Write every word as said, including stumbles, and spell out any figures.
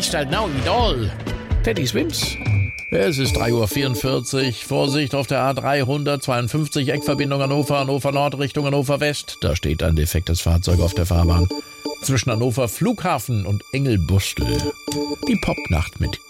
Anstalt now eat all. Teddy Swims. Es ist drei Uhr vierundvierzig. Vorsicht auf der A dreihundertzweiundfünfzig, Eckverbindung Hannover, Hannover Nord Richtung Hannover West. Da steht ein defektes Fahrzeug auf der Fahrbahn. Zwischen Hannover Flughafen und Engelbustel. Die Popnacht mit